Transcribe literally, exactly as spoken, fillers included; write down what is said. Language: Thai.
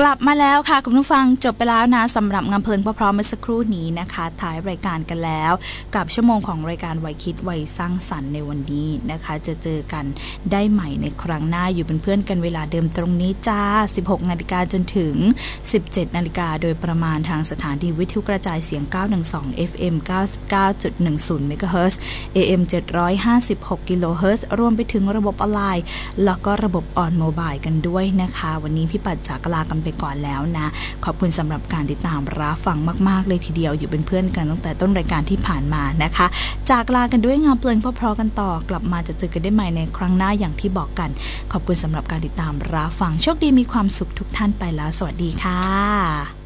ลับมาแล้วค่ะคุณผู้ฟังจบไปแล้วนะสำหรับงานเพลินพร้อมๆเมื่อสักครู่นี้นะคะท้ายรายการกันแล้วกับชั่วโมงของรายการวัยคิดวัยสร้างสรรค์ในวันนี้นะคะจะเจอกันได้ใหม่ในครั้งหน้าอยู่เป็นเพื่อนกันเวลาเดิมตรงนี้จ้า สิบหกนาฬิกา จนถึง สิบเจ็ดนาฬิกาโดยประมาณทางสถานีวิทยุกระจายเสียงเก้าหนึ่งสอง เอฟ เอ็ม เก้าสิบเก้าจุดหนึ่งศูนย์ เมกะเฮิรตซ์ เอ เอ็ม เจ็ดร้อยห้าสิบหก กิโลเฮิรตซ์รวมไปถึงระบบออนไลน์แล้วก็ระบบออนโมบายกันด้วยนะคะวันนี้พี่ปัดจากลากันไปก่อนแล้วนะขอบคุณสำหรับการติดตามรับฟังมากๆเลยทีเดียวอยู่เป็นเพื่อนกันตั้งแต่ต้นรายการที่ผ่านมานะคะจากลากันด้วยงานเพลินเพราะๆกันต่อกลับมาจะเจอกันได้ใหม่ในครั้งหน้าอย่างที่บอกกันขอบคุณสำหรับการติดตามรับฟังโชคดีมีความสุขทุกท่านไปแล้วสวัสดีค่ะ